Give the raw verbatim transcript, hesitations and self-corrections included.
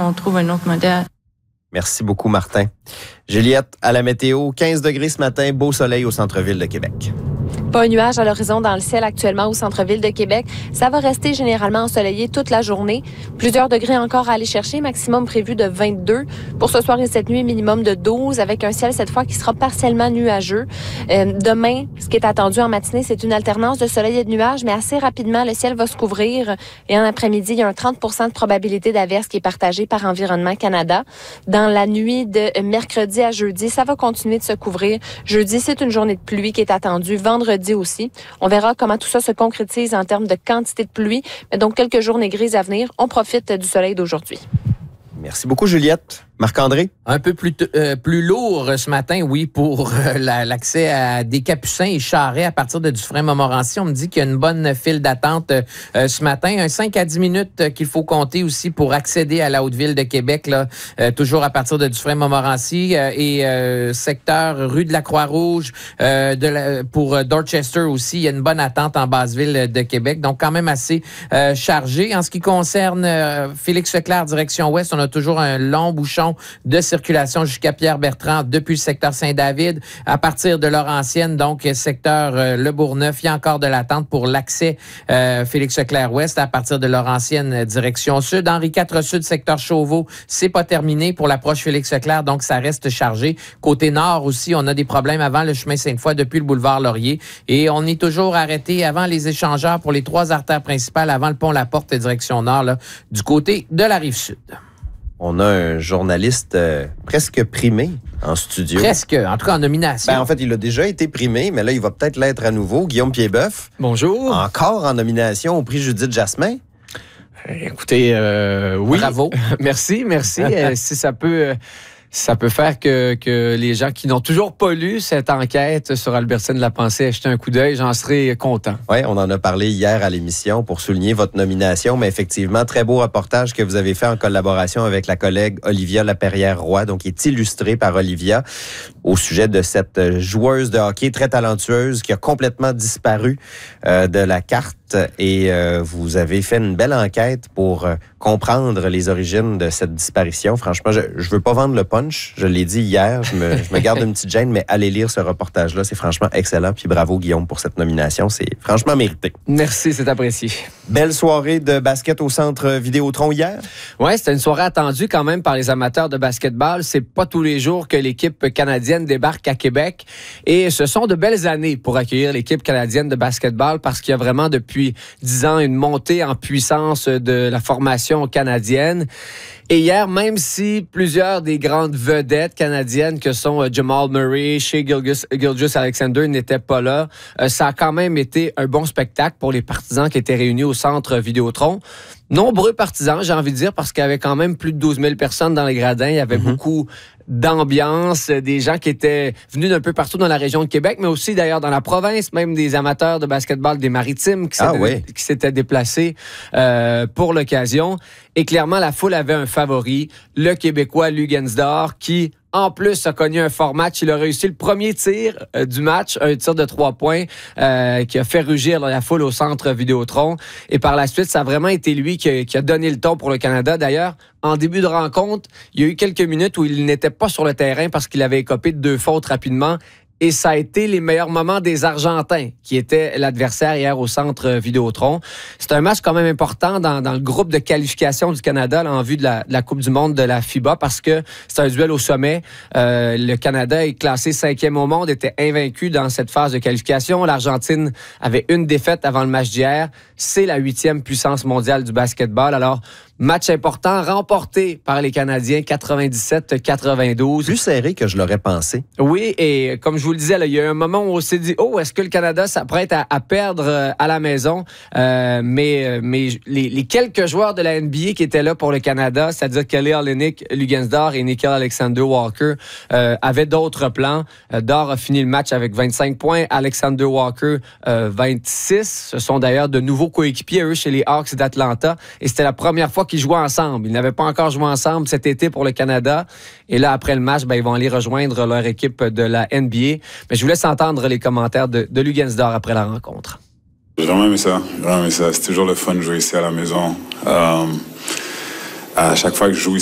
on trouve un autre modèle. Merci beaucoup, Martin. Juliette, à la météo, quinze degrés ce matin, beau soleil au centre-ville de Québec. Pas un nuage à l'horizon dans le ciel actuellement au centre-ville de Québec. Ça va rester généralement ensoleillé toute la journée. Plusieurs degrés encore à aller chercher, maximum prévu de vingt-deux. Pour ce soir et cette nuit, minimum de douze, avec un ciel cette fois qui sera partiellement nuageux. Euh, demain, ce qui est attendu en matinée, c'est une alternance de soleil et de nuages, mais assez rapidement, le ciel va se couvrir. Et en après-midi, il y a un trente pour cent de probabilité d'averse qui est partagée par Environnement Canada. Dans la nuit de mercredi à jeudi, ça va continuer de se couvrir. Jeudi, c'est une journée de pluie qui est attendue. Vendredi aussi. On verra comment tout ça se concrétise en termes de quantité de pluie. Mais donc, quelques journées grises à venir. On profite du soleil d'aujourd'hui. Merci beaucoup, Juliette. Marc-André? Un peu plus, t- euh, plus lourd ce matin, oui, pour euh, la, l'accès à des Capucins et Charest à partir de Dufresne-Montmorency. On me dit qu'il y a une bonne file d'attente euh, ce matin. Un cinq à dix minutes euh, qu'il faut compter aussi pour accéder à la Haute-Ville de Québec, là, euh, toujours à partir de Dufresne-Montmorency euh, et euh, secteur rue de la Croix-Rouge euh, de la, pour euh, Dorchester aussi. Il y a une bonne attente en Basse-Ville de Québec, donc quand même assez euh, chargé. En ce qui concerne euh, Félix-Leclerc, direction ouest, on a toujours un long bouchon de circulation jusqu'à Pierre-Bertrand depuis le secteur Saint-David. À partir de Laurentienne, donc secteur euh, Le Bourgneuf, il y a encore de l'attente pour l'accès euh, Félix-Leclerc-Ouest à partir de Laurentienne, direction sud. Henri quatre Sud, secteur Chauveau, c'est pas terminé pour l'approche Félix-Leclerc, donc ça reste chargé. Côté nord aussi, on a des problèmes avant le chemin Sainte-Foy depuis le boulevard Laurier et on est toujours arrêté avant les échangeurs pour les trois artères principales avant le pont La Porte direction nord, là, du côté de la Rive-Sud. On a un journaliste euh, presque primé en studio. Presque, en tout cas en nomination. Ben, en fait, il a déjà été primé, mais là, il va peut-être l'être à nouveau. Guillaume Piedboeuf. Bonjour. Encore en nomination au prix Judith Jasmin. Écoutez, euh, oui. Bravo. Merci, merci. euh, si ça peut... Euh, Ça peut faire que, que les gens qui n'ont toujours pas lu cette enquête sur Albertine Lapensée aient jeté un coup d'œil, j'en serais content. Oui, on en a parlé hier à l'émission pour souligner votre nomination, mais effectivement, très beau reportage que vous avez fait en collaboration avec la collègue Olivia Laperrière-Roy, donc qui est illustré par Olivia, au sujet de cette joueuse de hockey très talentueuse qui a complètement disparu euh, de la carte. Et euh, vous avez fait une belle enquête pour euh, comprendre les origines de cette disparition. Franchement, je ne veux pas vendre le punch. Je l'ai dit hier. Je me, je me garde une petite gêne, mais allez lire ce reportage-là. C'est franchement excellent. Puis bravo, Guillaume, pour cette nomination. C'est franchement mérité. Merci, c'est apprécié. Belle soirée de basket au centre Vidéotron hier. Oui, c'était une soirée attendue quand même par les amateurs de basketball. C'est pas tous les jours que l'équipe canadienne débarque à Québec. Et ce sont de belles années pour accueillir l'équipe canadienne de basketball parce qu'il y a vraiment depuis dix ans une montée en puissance de la formation canadienne. Et hier, même si plusieurs des grandes vedettes canadiennes que sont Jamal Murray, Shai Gilgeous-Alexander n'étaient pas là, ça a quand même été un bon spectacle pour les partisans qui étaient réunis au centre Vidéotron. Nombreux partisans, j'ai envie de dire, parce qu'il y avait quand même plus de douze mille personnes dans les gradins. Il y avait mm-hmm. beaucoup d'ambiance, des gens qui étaient venus d'un peu partout dans la région de Québec, mais aussi d'ailleurs dans la province, même des amateurs de basketball des Maritimes qui, ah, s'étaient, oui. qui s'étaient déplacés euh, pour l'occasion. Et clairement, la foule avait un favori, le Québécois Lugensdor, qui en plus a connu un fort match. Il a réussi le premier tir euh, du match, un tir de trois points euh, qui a fait rugir la foule au centre Vidéotron. Et par la suite, ça a vraiment été lui qui a, qui a donné le ton pour le Canada. D'ailleurs, en début de rencontre, il y a eu quelques minutes où il n'était pas sur le terrain parce qu'il avait écopé de deux fautes rapidement. Et ça a été les meilleurs moments des Argentins, qui étaient l'adversaire hier au centre Vidéotron. C'est un match quand même important dans, dans le groupe de qualification du Canada là, en vue de la, de la Coupe du monde de la FIBA parce que c'est un duel au sommet. Euh, le Canada est classé cinquième au monde, était invaincu dans cette phase de qualification. L'Argentine avait une défaite avant le match d'hier. C'est la huitième puissance mondiale du basketball. Alors, match important, remporté par les Canadiens, quatre-vingt-dix-sept à quatre-vingt-douze. Plus serré que je l'aurais pensé. Oui, et comme je vous le disais, là, il y a eu un moment où on s'est dit, oh, est-ce que le Canada s'apprête à, à perdre euh, à la maison? Euh, mais mais les, les quelques joueurs de la N B A qui étaient là pour le Canada, c'est-à-dire Kelly Olynyk, Lugensdor et Nickeil Alexander-Walker, euh, avaient d'autres plans. Euh, Dor a fini le match avec vingt-cinq points, Alexander-Walker, euh, vingt-six. Ce sont d'ailleurs de nouveaux coéquipiers, eux, chez les Hawks d'Atlanta. Et c'était la première fois qu'ils jouaient ensemble. Ils n'avaient pas encore joué ensemble cet été pour le Canada. Et là, après le match, ben, ils vont aller rejoindre leur équipe de la N B A. Mais je vous laisse entendre les commentaires de, de Lugensdor après la rencontre. J'ai vraiment aimé ça. J'ai vraiment aimé ça. C'est toujours le fun de jouer ici à la maison. Euh, à chaque fois que je joue ici,